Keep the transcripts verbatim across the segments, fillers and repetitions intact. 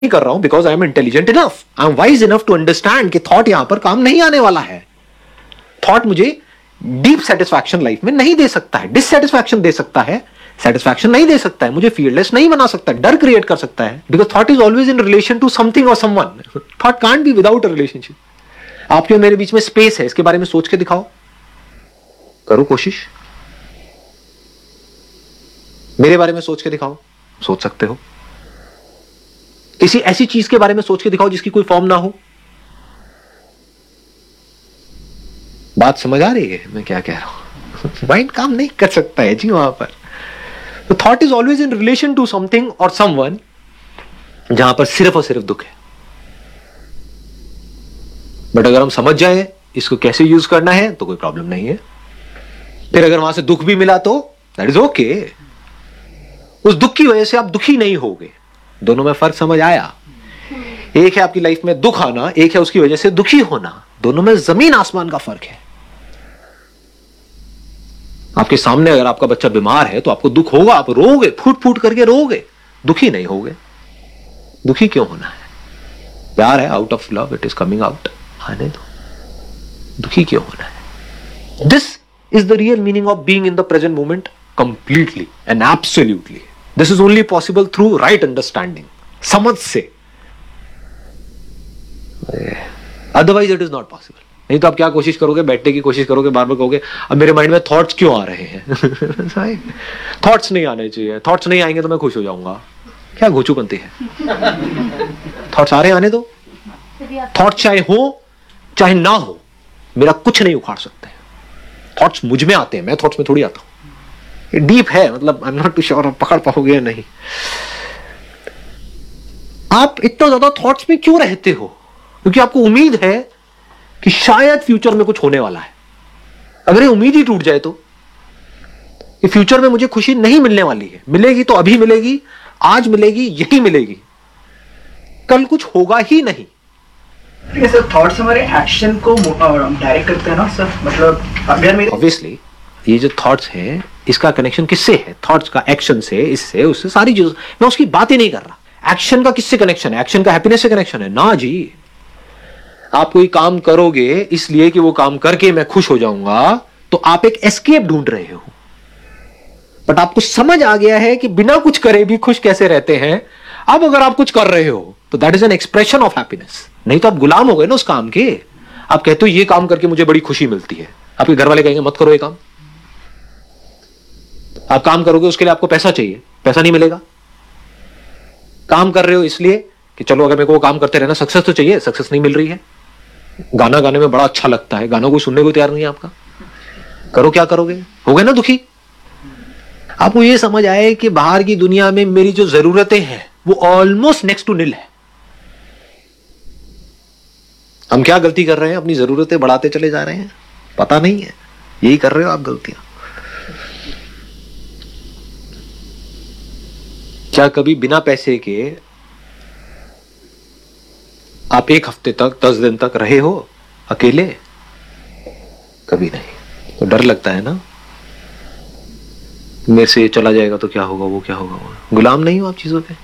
नहीं कर रहा हूं because I am intelligent enough, I am wise enough to understand कि थॉट यहां पर काम नहीं आने वाला है। थॉट मुझे डीप सेटिस्फैक्शन लाइफ में नहीं दे सकता है, डिससेटिस्फैक्शन दे सकता है, सेटिस्फैक्शन नहीं दे सकता है, मुझे फीयरलेस नहीं बना सकता, डर क्रिएट कर सकता है, because thought is always in relation to something और someone. Thought can't be without a relationship. आपके मेरे बीच में स्पेस है, इसके बारे में सोच के दिखाओ, करो कोशिश, मेरे बारे में सोच के दिखाओ, सोच सकते हो। किसी ऐसी चीज के बारे में सोच के दिखाओ जिसकी कोई फॉर्म ना हो। बात समझ आ रही है मैं क्या कह रहा हूं? माइंड काम नहीं कर सकता है जी वहां पर। तो thought is always in relation to something और समवन जहां पर सिर्फ और सिर्फ दुख है। बट अगर हम समझ जाए इसको कैसे यूज करना है तो कोई प्रॉब्लम नहीं है। फिर अगर वहां से दुख भी मिला तो दैट इज ओके। उस दुख की वजह से आप दुखी नहीं होगे। दोनों में फर्क समझ आया? एक है आपकी लाइफ में दुख आना, एक है उसकी वजह से दुखी होना। दोनों में जमीन आसमान का फर्क है। आपके सामने अगर आपका बच्चा बीमार है तो आपको दुख होगा, आप रोगे, फूट फूट करके रोगे, दुखी नहीं होगे। दुखी क्यों होना है? प्यार है, out of love it is coming out, आने दो। दुखी क्यों होना है? This is the real meaning of being in the present moment completely and absolutely. This is only possible through right understanding, समझ से। Otherwise it is not possible. नहीं तो आप क्या कोशिश करोगे, बैठने की कोशिश करोगे, बार बार कहोगे अब मेरे माइंड में थॉट्स क्यों आ रहे हैं? थॉट्स नहीं आने चाहिए, थॉट्स नहीं आएंगे तो मैं खुश हो जाऊंगा। क्या घोचूपंती है? थॉट्स आ रहे आने दो। थॉट्स चाहे हो चाहे ना हो, मेरा कुछ नहीं उखाड़ सकते। थॉट्स मुझ में आते हैं, मैं थॉट्स में थोड़ी आता हूं। ये डीप है, मतलब I am not to sure आप पकड़ पाओगे या नहीं। आप इतना ज्यादा थॉट्स में क्यों रहते हो? क्योंकि आपको उम्मीद है कि शायद फ्यूचर में कुछ होने वाला है। अगर ये उम्मीद ही टूट जाए तो ये फ्यूचर में मुझे खुशी नहीं मिलने वाली है। मिलेगी तो अभी मिलेगी, आज मिलेगी, यही मिलेगी, कल कुछ होगा ही नहीं। ठीक है सर, थॉट्स हमारे एक्शन को डायरेक्ट करते हैं ना सर। मतलब अगर मेरे ऑब्वियसली ये जो थॉट्स हैं इसका कनेक्शन किससे है? थॉट्स का एक्शन से, इससे, उससे, सारी चीजों। मैं उसकी बात ही नहीं कर रहा। एक्शन का किससे कनेक्शन है? एक्शन का हैप्पीनेस से कनेक्शन है ना जी। आप कोई काम करोगे इसलिए कि वो काम करके मैं खुश हो जाऊंगा, तो आप एक एस्केप ढूंढ रहे हो। बट आपको समझ आ गया है कि बिना कुछ करे भी खुश कैसे रहते हैं। अब अगर आप कुछ कर रहे हो तो that is an expression of happiness. नहीं तो आप गुलाम हो गए ना उस काम के। आप कहते हो ये काम करके मुझे बड़ी खुशी मिलती है, आपके घर वाले कहेंगे मत करो ये काम। आप काम करोगे उसके लिए आपको पैसा चाहिए, पैसा नहीं मिलेगा। काम कर रहे हो इसलिए कि चलो अगर मेरे को वो काम करते रहना, सक्सेस तो चाहिए, सक्सेस नहीं मिल रही है। गाना गाने में बड़ा अच्छा लगता है, गाना कोई सुनने को तैयार नहीं है आपका, करो क्या करोगे? हो गए ना दुखी। आपको ये समझ आए कि बाहर की दुनिया में मेरी जो जरूरतें हैं वो ऑलमोस्ट नेक्स्ट टू निल है। हम क्या गलती कर रहे हैं? अपनी जरूरतें बढ़ाते चले जा रहे हैं, पता नहीं है। यही कर रहे हो आप गलतियां। क्या कभी बिना पैसे के आप एक हफ्ते तक, दस दिन तक रहे हो अकेले? कभी नहीं। तो डर लगता है ना, मेरे से चला जाएगा तो क्या होगा, वो क्या होगा। वो गुलाम नहीं हो आप चीजों के।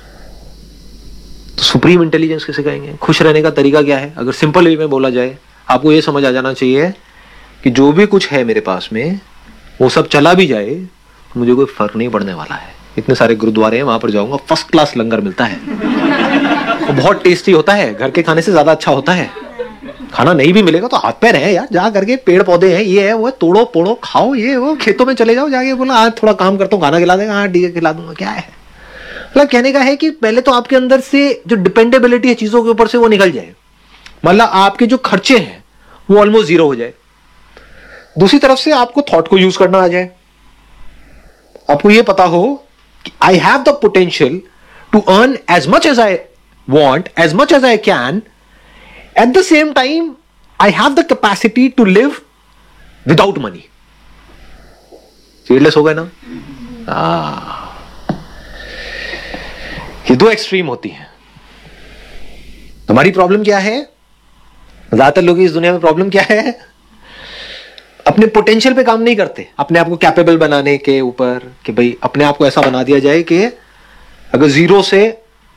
तो सुप्रीम इंटेलिजेंस किसे कहेंगे? खुश रहने का तरीका क्या है? अगर सिंपल वे में बोला जाए, आपको यह समझ आ जाना चाहिए कि जो भी कुछ है मेरे पास में वो सब चला भी जाए तो मुझे कोई फर्क नहीं पड़ने वाला है। इतने सारे गुरुद्वारे हैं, वहां पर जाऊंगा, फर्स्ट क्लास लंगर मिलता है, वो बहुत टेस्टी होता है, घर के खाने से ज्यादा अच्छा होता है। खाना नहीं भी मिलेगा तो हाथ पैर है यार, जा करके पेड़ पौधे हैं, ये है वो है, तोड़ो पोड़ो खाओ, ये वो खेतों में चले जाओ, जाके बोला आज थोड़ा काम करता हूँ, खाना खिला देगा, हाँ ठीक है खिला दूंगा, क्या है। मतलब कहने का है कि पहले तो आपके अंदर से जो डिपेंडेबिलिटी है चीजों के ऊपर से वो निकल जाए। मतलब आपके जो खर्चे हैं वो ऑलमोस्ट जीरो हो जाए। दूसरी तरफ से आपको थॉट को यूज करना आ जाए। आपको ये पता हो कि I have the potential to earn as much as I want as much as I can, at the same time I have the capacity to live without money. fearless हो गए ना? आ, ये दो एक्सट्रीम होती हैं। हमारी प्रॉब्लम क्या है? ज्यादातर लोग इस दुनिया में प्रॉब्लम क्या है? अपने पोटेंशियल पे काम नहीं करते, अपने आप को कैपेबल बनाने के ऊपर, कि भाई अपने आप को ऐसा बना दिया जाए कि अगर जीरो से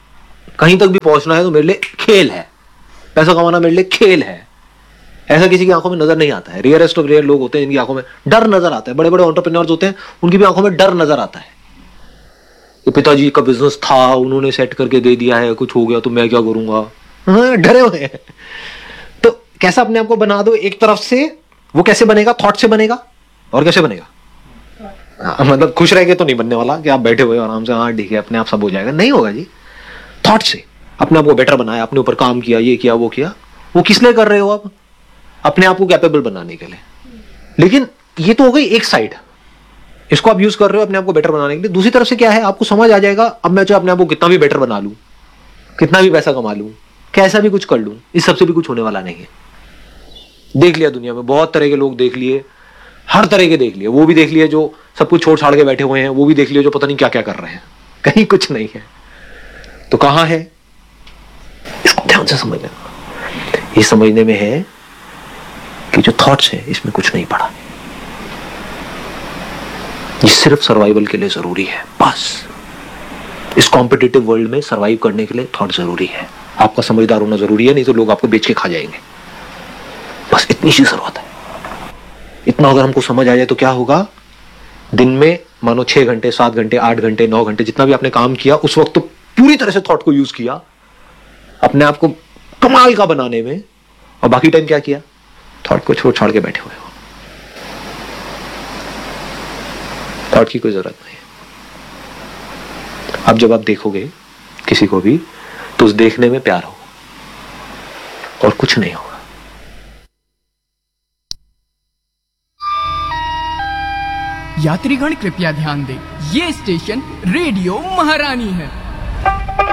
कहीं तक भी पहुंचना है तो मेरे लिए खेल है, पैसा कमाना मेरे लिए खेल है, ऐसा किसी की आंखों में नजर नहीं आता है। रेयरेस्ट ऑफ रेयर लोग होते हैं जिनकी आंखों में डर नजर आता है। बड़े बड़े एंटरप्रेन्योर्स होते हैं, उनकी भी आंखों में डर नजर आता है कि पिताजी का बिजनेस था, उन्होंने सेट करके दे दिया है, कुछ हो गया तो मैं क्या करूंगा, हाँ, डरे हुए हैं। तो कैसा अपने आप को बना दो एक तरफ से, वो कैसे बनेगा, थॉट से बनेगा। और कैसे बनेगा, हाँ, मतलब खुश रह के तो नहीं बनने वाला कि आप बैठे हुए आराम से, हाँ ठीक है अपने आप सब हो जाएगा, नहीं होगा जी। थॉट से अपने आप को बेटर बनाया, अपने ऊपर काम किया, ये किया वो किया। वो किस लिए कर रहे हो आप, अपने आप को कैपेबल बनाने के लिए। लेकिन ये तो हो गई एक साइड, इसको आप यूज कर रहे हो अपने आप को बेटर बनाने के लिए। दूसरी तरफ से क्या है, आपको समझ आ जाएगा अब मैं चाहे अपने आप को कितना भी बेटर बना लूं, कितना भी पैसा कमा लूं, कैसा भी कुछ कर लूं, इस सबसे भी कुछ होने वाला नहीं है। देख लिया दुनिया में, बहुत तरह के लोग देख लिए, हर तरह के देख लिए। वो भी देख लिए जो सब कुछ छोड़ छाड़ के बैठे हुए हैं, वो भी देख लिए जो पता नहीं क्या क्या कर रहे हैं, कहीं कुछ नहीं है। तो कहां है, इसको ध्यान से समझना। ये समझने में है कि जो थॉट्स है इसमें कुछ नहीं पड़ा, ये सिर्फ सर्वाइवल के लिए जरूरी है। बस इस कॉम्पिटिटिव वर्ल्ड में सर्वाइव करने के लिए थॉट जरूरी है। आपका समझदार होना जरूरी है, नहीं तो लोग आपको बेच के खा जाएंगे। बस इतनी सी जरूरत है। इतना अगर हमको समझ आ जाए तो क्या होगा, दिन में मानो छह घंटे, सात घंटे, आठ घंटे, नौ घंटे, जितना भी आपने काम किया उस वक्त तो पूरी तरह से थॉट को यूज किया अपने आप को कमाल का बनाने में, और बाकी टाइम क्या किया, थॉट को छोड़ छाड़ के बैठे हुए हो। थॉट की कोई जरूरत नहीं है। अब जब आप देखोगे किसी को भी तो उस देखने में प्यार हो, और कुछ नहीं होगा। यात्रीगण कृपया ध्यान दें, ये स्टेशन रेडियो महारानी है।